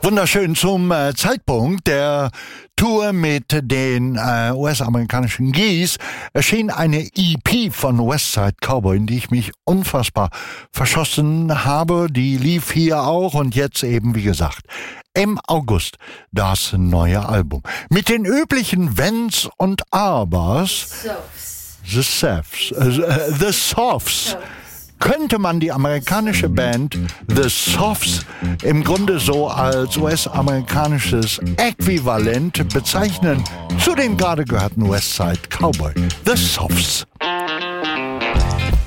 Wunderschön zum Zeitpunkt der Tour mit den US-amerikanischen Gees erschien eine EP von Westside Cowboy, in die ich mich unfassbar verschossen habe. Die lief hier auch und jetzt eben, wie gesagt, im August das neue Album. Mit den üblichen Wenns und Abers, The Softs, könnte man die amerikanische Band The Softs im Grunde so als US-amerikanisches Äquivalent bezeichnen zu den gerade gehörten Westside Cowboy. The Softs.